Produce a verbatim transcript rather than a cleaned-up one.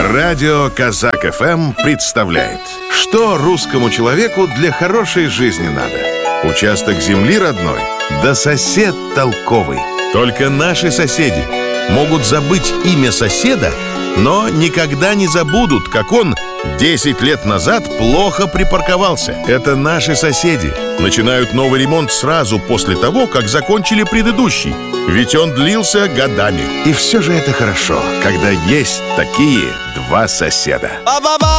Радио Казак эф эм представляет, что русскому человеку для хорошей жизни надо. Участок земли родной, да сосед толковый. Только наши соседи могут забыть имя соседа, но никогда не забудут, как он десять лет назад плохо припарковался. Это наши соседи. Начинают новый ремонт сразу после того, как закончили предыдущий. Ведь он длился годами. И все же это хорошо, когда есть такие два соседа.